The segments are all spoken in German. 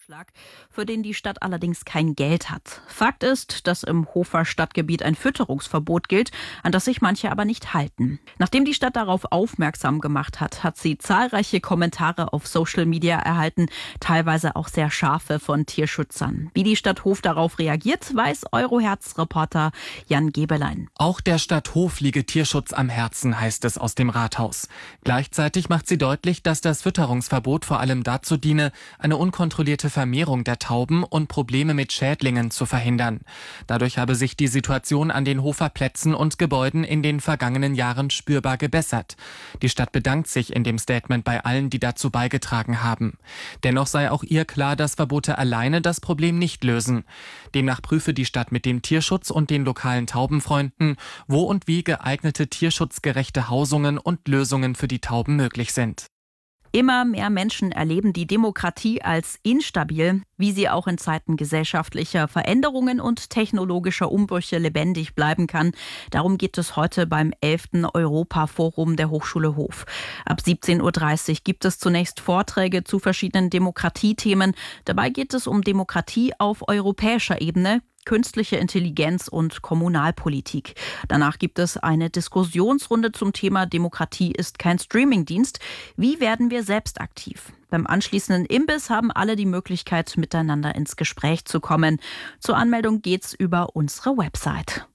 Zuschlag, für den die Stadt allerdings kein Geld hat. Fakt ist, dass im Hofer Stadtgebiet ein Fütterungsverbot gilt, an das sich manche aber nicht halten. Nachdem die Stadt darauf aufmerksam gemacht hat, hat sie zahlreiche Kommentare auf Social Media erhalten, teilweise auch sehr scharfe von Tierschützern. Wie die Stadt Hof darauf reagiert, weiß Euroherz-Reporter Jan Gebelein. Auch der Stadt Hof liege Tierschutz am Herzen, heißt es aus dem Rathaus. Gleichzeitig macht sie deutlich, dass das Fütterungsverbot vor allem dazu diene, eine unkontrollierte Vermehrung der Tauben und Probleme mit Schädlingen zu verhindern. Dadurch habe sich die Situation an den Hofer Plätzen und Gebäuden in den vergangenen Jahren spürbar gebessert. Die Stadt bedankt sich in dem Statement bei allen, die dazu beigetragen haben. Dennoch sei auch ihr klar, dass Verbote alleine das Problem nicht lösen. Demnach prüfe die Stadt mit dem Tierschutz und den lokalen Taubenfreunden, wo und wie geeignete tierschutzgerechte Hausungen und Lösungen für die Tauben möglich sind. Immer mehr Menschen erleben die Demokratie als instabil, wie sie auch in Zeiten gesellschaftlicher Veränderungen und technologischer Umbrüche lebendig bleiben kann. Darum geht es heute beim 11. Europa-Forum der Hochschule Hof. Ab 17.30 Uhr gibt es zunächst Vorträge zu verschiedenen Demokratiethemen. Dabei geht es um Demokratie auf europäischer Ebene, künstliche Intelligenz und Kommunalpolitik. Danach gibt es eine Diskussionsrunde zum Thema Demokratie ist kein Streamingdienst. Wie werden wir selbst aktiv? Beim anschließenden Imbiss haben alle die Möglichkeit, miteinander ins Gespräch zu kommen. Zur Anmeldung geht's über unsere Website.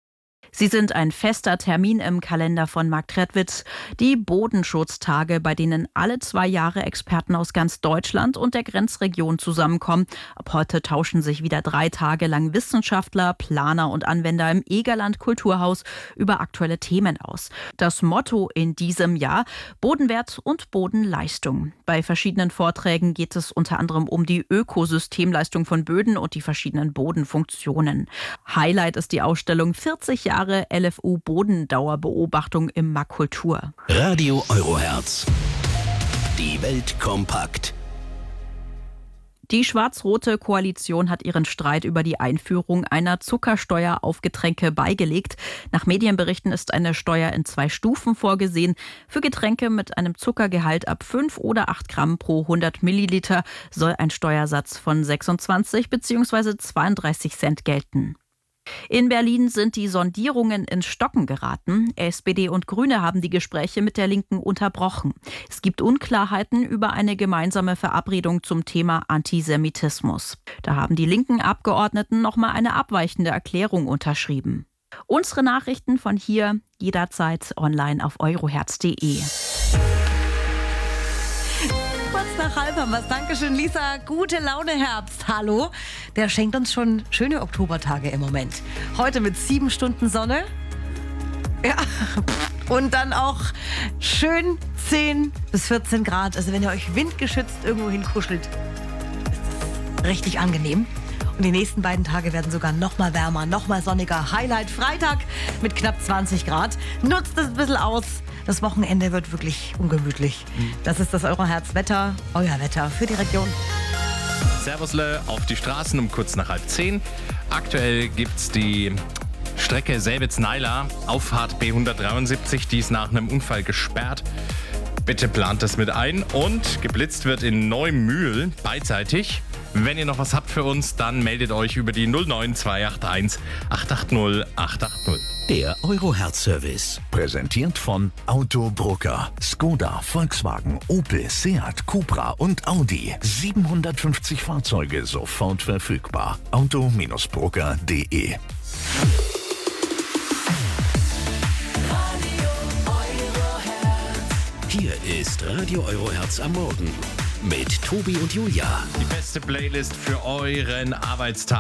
Sie sind ein fester Termin im Kalender von Marktredwitz. Die Bodenschutztage, bei denen alle 2 Jahre Experten aus ganz Deutschland und der Grenzregion zusammenkommen. Ab heute tauschen sich wieder 3 Tage lang Wissenschaftler, Planer und Anwender im Egerland Kulturhaus über aktuelle Themen aus. Das Motto in diesem Jahr: Bodenwert und Bodenleistung. Bei verschiedenen Vorträgen geht es unter anderem um die Ökosystemleistung von Böden und die verschiedenen Bodenfunktionen. Highlight ist die Ausstellung 40 Jahre LFU Bodendauerbeobachtung im MAK Kultur. Radio Euroherz. Die Welt kompakt. Die schwarz-rote Koalition hat ihren Streit über die Einführung einer Zuckersteuer auf Getränke beigelegt. Nach Medienberichten ist eine Steuer in 2 Stufen vorgesehen. Für Getränke mit einem Zuckergehalt ab 5 oder 8 Gramm pro 100 Milliliter soll ein Steuersatz von 26 bzw. 32 Cent gelten. In Berlin sind die Sondierungen ins Stocken geraten. SPD und Grüne haben die Gespräche mit der Linken unterbrochen. Es gibt Unklarheiten über eine gemeinsame Verabredung zum Thema Antisemitismus. Da haben die linken Abgeordneten nochmal eine abweichende Erklärung unterschrieben. Unsere Nachrichten von hier jederzeit online auf euroherz.de. Nach halb haben wir's. Dankeschön, Lisa. Gute Laune Herbst. Hallo. Der schenkt uns schon schöne Oktobertage im Moment. Heute mit 7 Stunden Sonne. Ja. Und dann auch schön 10 bis 14 Grad. Also wenn ihr euch windgeschützt irgendwo hinkuschelt, ist das richtig angenehm. Und die nächsten beiden Tage werden sogar noch mal wärmer, noch mal sonniger. Highlight Freitag mit knapp 20 Grad. Nutzt es ein bisschen aus. Das Wochenende wird wirklich ungemütlich. Das ist das Euroherz-Wetter, euer Wetter für die Region. Servusle auf die Straßen um kurz nach 9:30. Aktuell gibt's die Strecke Selbitz-Naila, Auffahrt B173, die ist nach einem Unfall gesperrt. Bitte plant das mit ein. Und geblitzt wird in Neumühl beidseitig. Wenn ihr noch was habt für uns, dann meldet euch über die 09281 880 880. Der Euroherz-Service. Präsentiert von Autobrucker. Skoda, Volkswagen, Opel, Seat, Cupra und Audi. 750 Fahrzeuge sofort verfügbar. Auto-brucker.de. Hier ist Radio Euroherz am Morgen mit Tobi und Julia. Die beste Playlist für euren Arbeitstag.